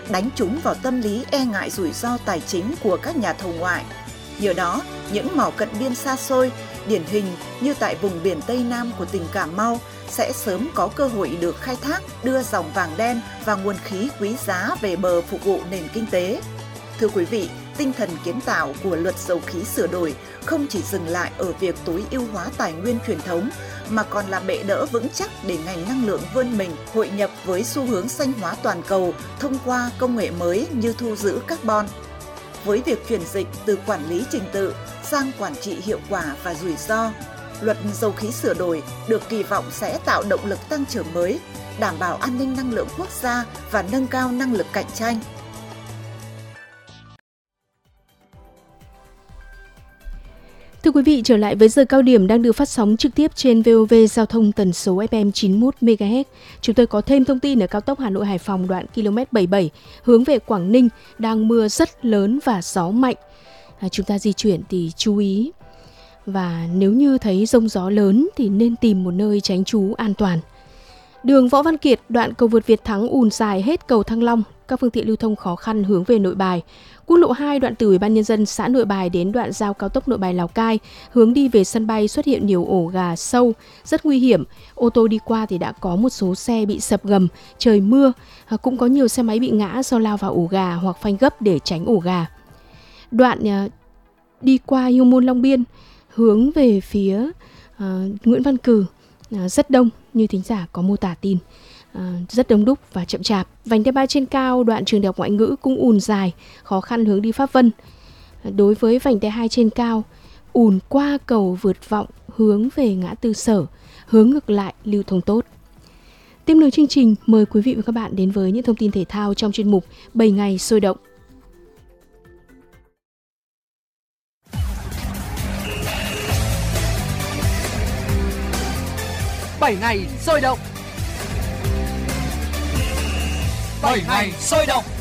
đánh trúng vào tâm lý e ngại rủi ro tài chính của các nhà thầu ngoại. Nhờ đó, những mỏ cận biên xa xôi, điển hình như tại vùng biển Tây Nam của tỉnh Cà Mau sẽ sớm có cơ hội được khai thác, đưa dòng vàng đen và nguồn khí quý giá về bờ phục vụ nền kinh tế. Thưa quý vị, tinh thần kiến tạo của luật dầu khí sửa đổi không chỉ dừng lại ở việc tối ưu hóa tài nguyên truyền thống, mà còn là bệ đỡ vững chắc để ngành năng lượng vươn mình, hội nhập với xu hướng xanh hóa toàn cầu thông qua công nghệ mới như thu giữ carbon. Với việc chuyển dịch từ quản lý trình tự sang quản trị hiệu quả và rủi ro, luật dầu khí sửa đổi được kỳ vọng sẽ tạo động lực tăng trưởng mới, đảm bảo an ninh năng lượng quốc gia và nâng cao năng lực cạnh tranh. Thưa quý vị, trở lại với giờ cao điểm đang được phát sóng trực tiếp trên VOV Giao thông tần số FM 91 MHz. Chúng tôi có thêm thông tin ở cao tốc Hà Nội Hải Phòng đoạn km 77 hướng về Quảng Ninh đang mưa rất lớn và gió mạnh. Chúng ta di chuyển thì chú ý. Và nếu như thấy rông gió lớn thì nên tìm một nơi tránh trú an toàn. Đường Võ Văn Kiệt, đoạn cầu vượt Việt Thắng ùn dài hết cầu Thăng Long, các phương tiện lưu thông khó khăn hướng về Nội Bài. Quốc lộ 2 đoạn từ Ủy ban nhân dân xã Nội Bài đến đoạn giao cao tốc Nội Bài Lào Cai, hướng đi về sân bay xuất hiện nhiều ổ gà sâu, rất nguy hiểm. Ô tô đi qua thì đã có một số xe bị sập gầm, trời mưa, cũng có nhiều xe máy bị ngã do lao vào ổ gà hoặc phanh gấp để tránh ổ gà. Đoạn đi qua Yêu Môn Long Biên, hướng về phía Nguyễn Văn Cừ, rất đông như thính giả có mô tả tin. Rất đông đúc và chậm chạp. Vành đai 3 trên cao đoạn trường đại học ngoại ngữ cũng ùn dài, khó khăn hướng đi Pháp Vân. Đối với vành đai 2 trên cao, ùn qua cầu Vượt Vọng hướng về ngã tư Sở, hướng ngược lại lưu thông tốt. Tiếp nối chương trình, mời quý vị và các bạn đến với những thông tin thể thao trong chuyên mục 7 ngày sôi động. Bảy ngày sôi động. 7 ngày sôi động.